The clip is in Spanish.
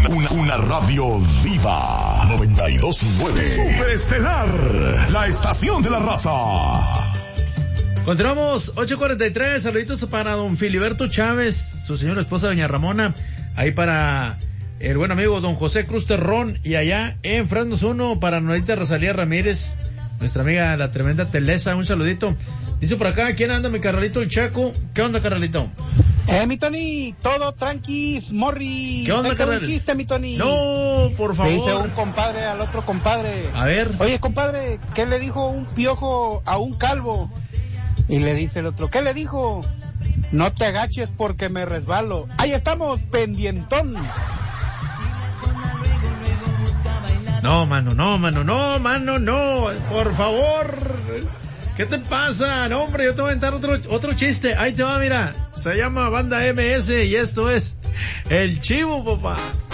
Una radio viva. 92.9. Superestelar. La estación de la raza. Continuamos, 8:43, saluditos para don Filiberto Chávez, su señora esposa doña Ramona, ahí para el buen amigo don José Cruz Terrón, y allá en Frandos 1 para Norita Rosalía Ramírez, nuestra amiga la tremenda Telesa, un saludito. Dice por acá, ¿quién anda mi carnalito el Chaco? ¿Qué onda, carnalito? Mi Tony, todo tranquis, morri. ¿Qué onda, carnal? Un chiste, mi Tony. No, por favor. Le dice un compadre al otro compadre. A ver. Oye, compadre, ¿qué le dijo un piojo a un calvo? Y le dice el otro, ¿qué le dijo? No te agaches porque me resbalo. Ahí estamos, pendientón. No, mano, no, por favor. ¿Qué te pasa? No, hombre, yo te voy a inventar otro chiste. Ahí te va, mira. Se llama Banda MS y esto es El Chivo, papá.